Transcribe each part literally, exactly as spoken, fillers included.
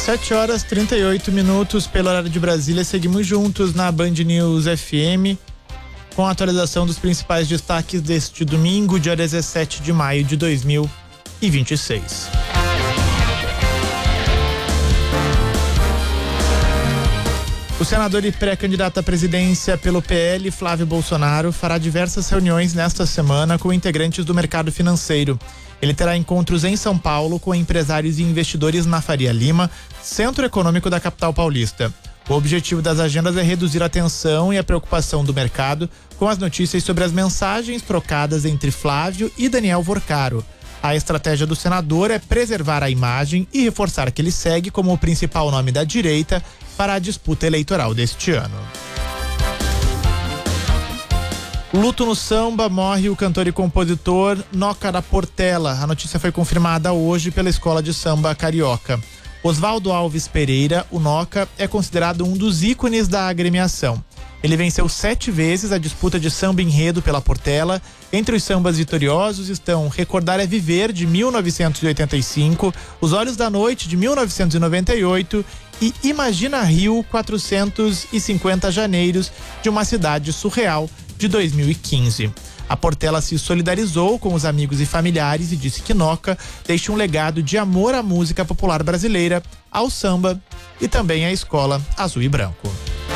sete horas e trinta e oito minutos pelo horário de Brasília. Seguimos juntos na Band News F M com a atualização dos principais destaques deste domingo, dia dezessete de maio de dois mil e vinte e seis. O senador e pré-candidato à presidência pelo P L, Flávio Bolsonaro, fará diversas reuniões nesta semana com integrantes do mercado financeiro. Ele terá encontros em São Paulo com empresários e investidores na Faria Lima, centro econômico da capital paulista. O objetivo das agendas é reduzir a tensão e a preocupação do mercado com as notícias sobre as mensagens trocadas entre Flávio e Daniel Vorcaro. A estratégia do senador é preservar a imagem e reforçar que ele segue como o principal nome da direita para a disputa eleitoral deste ano. Luto no samba, morre o cantor e compositor Noca da Portela. A notícia foi confirmada hoje pela Escola de Samba Carioca. Oswaldo Alves Pereira, o Noca, é considerado um dos ícones da agremiação. Ele venceu sete vezes a disputa de samba enredo pela Portela. Entre os sambas vitoriosos estão Recordar é Viver, de mil novecentos e oitenta e cinco, Os Olhos da Noite, de mil novecentos e noventa e oito e Imagina Rio, quatrocentos e cinquenta Janeiros, de uma Cidade Surreal, de dois mil e quinze. A Portela se solidarizou com os amigos e familiares e disse que Noca deixa um legado de amor à música popular brasileira, ao samba e também à escola azul e branco.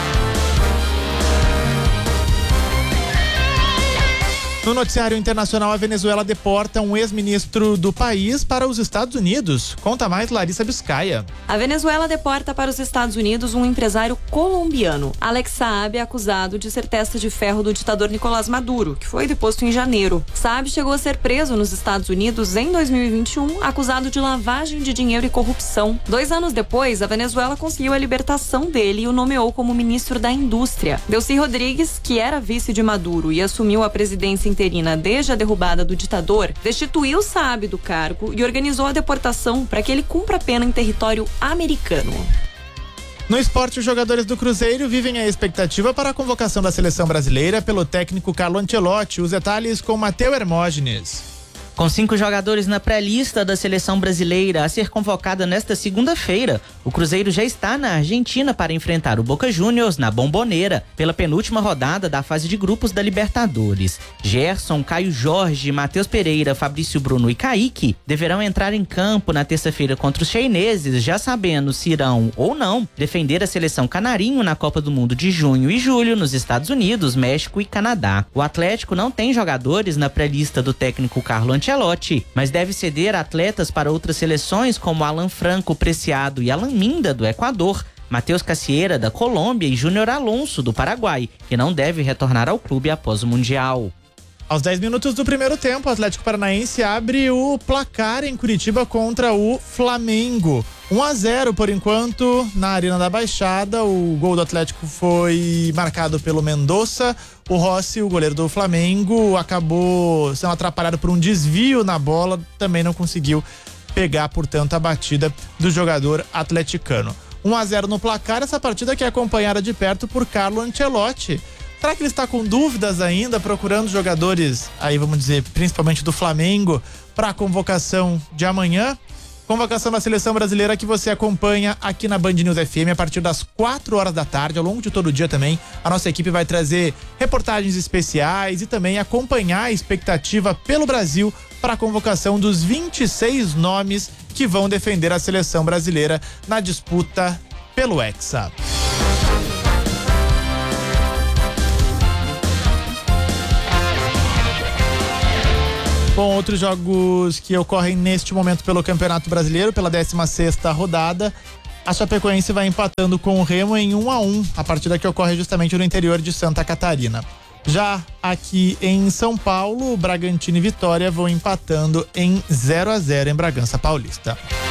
No noticiário internacional, a Venezuela deporta um ex-ministro do país para os Estados Unidos. Conta mais, Larissa Biscaia. A Venezuela deporta para os Estados Unidos um empresário colombiano. Alex Saab é acusado de ser testa de ferro do ditador Nicolás Maduro, que foi deposto em janeiro. Saab chegou a ser preso nos Estados Unidos em dois mil e vinte e um, acusado de lavagem de dinheiro e corrupção. Dois anos depois, a Venezuela conseguiu a libertação dele e o nomeou como ministro da Indústria. Delcy Rodrigues, que era vice de Maduro e assumiu a presidência interina desde a derrubada do ditador, destituiu Saab do cargo e organizou a deportação para que ele cumpra a pena em território americano. No esporte, os jogadores do Cruzeiro vivem a expectativa para a convocação da seleção brasileira pelo técnico Carlo Ancelotti. Os detalhes com Matheus Hermógenes. Com cinco jogadores na pré-lista da seleção brasileira a ser convocada nesta segunda-feira, o Cruzeiro já está na Argentina para enfrentar o Boca Juniors na Bombonera, pela penúltima rodada da fase de grupos da Libertadores. Gerson, Caio Jorge, Matheus Pereira, Fabrício Bruno e Kaique deverão entrar em campo na terça-feira contra os chineses, já sabendo se irão ou não defender a seleção canarinho na Copa do Mundo de junho e julho nos Estados Unidos, México e Canadá. O Atlético não tem jogadores na pré-lista do técnico Carlo Ancelotti, mas deve ceder atletas para outras seleções como Alan Franco Preciado e Alan Minda do Equador, Matheus Cassieira da Colômbia e Júnior Alonso do Paraguai, que não deve retornar ao clube após o Mundial. Aos dez minutos do primeiro tempo, o Atlético Paranaense abre o placar em Curitiba contra o Flamengo. um a zero por enquanto na Arena da Baixada. O gol do Atlético foi marcado pelo Mendonça. O Rossi, o goleiro do Flamengo, acabou sendo atrapalhado por um desvio na bola. Também não conseguiu pegar, portanto, a batida do jogador atleticano. um a zero no placar. Essa partida que é acompanhada de perto por Carlo Ancelotti. Será que ele está com dúvidas ainda, procurando jogadores, aí vamos dizer, principalmente do Flamengo, para a convocação de amanhã? Convocação da seleção brasileira que você acompanha aqui na Band News F M a partir das quatro horas da tarde, ao longo de todo o dia também. A nossa equipe vai trazer reportagens especiais e também acompanhar a expectativa pelo Brasil para a convocação dos vinte e seis nomes que vão defender a seleção brasileira na disputa pelo Hexa. Bom, outros jogos que ocorrem neste momento pelo Campeonato Brasileiro, pela décima sexta rodada, a Chapecoense vai empatando com o Remo em um a um, a partida que ocorre justamente no interior de Santa Catarina. Já aqui em São Paulo, Bragantino e Vitória vão empatando em zero a zero em Bragança Paulista.